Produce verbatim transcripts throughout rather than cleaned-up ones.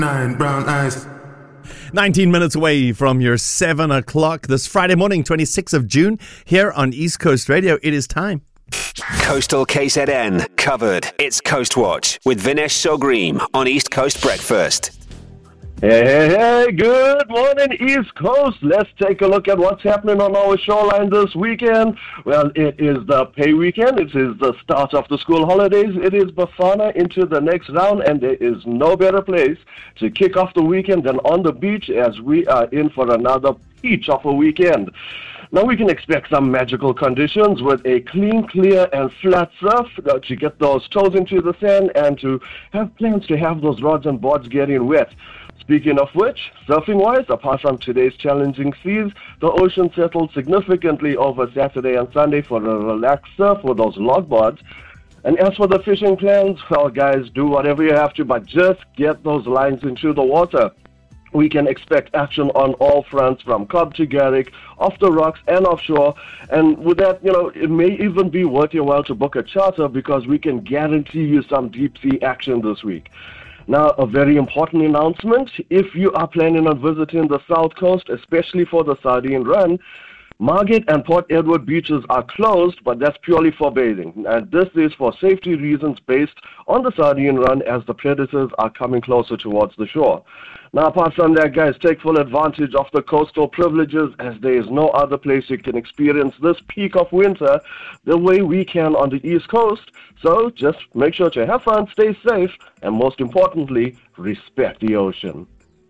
Nine brown eyes. nineteen minutes away from your seven o'clock this Friday morning, twenty-sixth of June, here on East Coast Radio. It is time. Coastal K Z N covered. It's Coast Watch with Vinesh Sogreem on East Coast Breakfast. Hey, hey, hey, good morning, East Coast. Let's take a look at what's happening on our shoreline this weekend. Well, it is the pay weekend. It is the start of the school holidays. It is Bafana into the next round, and there is no better place to kick off the weekend than on the beach as we are in for another peach of a weekend. Now we can expect some magical conditions with a clean, clear, and flat surf uh, to get those toes into the sand and to have plans to have those rods and boards getting wet. Speaking of which, surfing-wise, apart from today's challenging seas, the ocean settled significantly over Saturday and Sunday for a relaxed surf with those logboards. And as for the fishing plans, well, guys, do whatever you have to, but just get those lines into the water. We can expect action on all fronts, from Cobb to Garrick, off the rocks and offshore. And with that, you know, it may even be worth your while to book a charter because we can guarantee you some deep-sea action this week. Now, a very important announcement. If you are planning on visiting the South Coast, especially for the Sardine Run, Margate and Port Edward beaches are closed, but that's purely for bathing. And this is for safety reasons based on the Sardine Run as the predators are coming closer towards the shore. Now, apart from that, guys, take full advantage of the coastal privileges as there is no other place you can experience this peak of winter the way we can on the East Coast. So just make sure to have fun, stay safe, and most importantly, respect the ocean.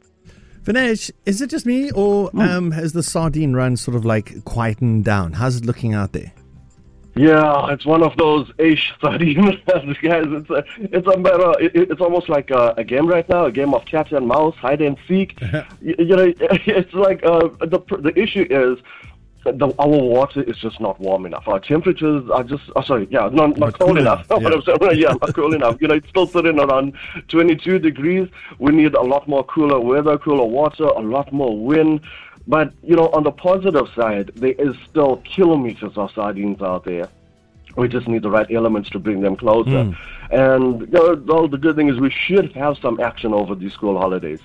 Vinesh, is it just me, or um, has the Sardine Run sort of like quietened down? How's it looking out there? Yeah, it's one of those ish sardine runs, guys. It's a, it's a matter. It, it's almost like a, a game right now, a game of cat and mouse, hide and seek. you, you know, it's like uh, the the issue is the, our water is just not warm enough. Our temperatures are just, oh, sorry, yeah, not, not, not cold, cool enough. enough. Yeah. What I'm saying, yeah, not cool enough. You know, it's still sitting around twenty-two degrees. We need a lot more cooler weather, cooler water, a lot more wind. But, you know, on the positive side, there is still kilometers of sardines out there. We just need the right elements to bring them closer. Mm. And, you know, the good thing is we should have some action over these school holidays.